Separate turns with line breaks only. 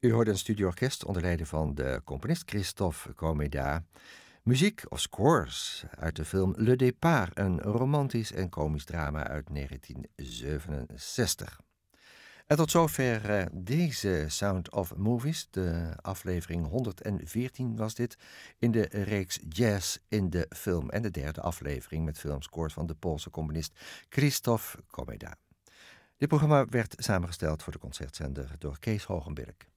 U hoorde een studioorkest onder leiding van de componist Christophe Comeda. Muziek of scores uit de film Le Départ, een romantisch en komisch drama uit 1967. En tot zover deze Sound of Movies. De aflevering 114 was dit in de reeks Jazz in de film. En de derde aflevering met filmscores van de Poolse componist Christophe Comeda. Dit programma werd samengesteld voor de concertzender door Kees Hogenbilk.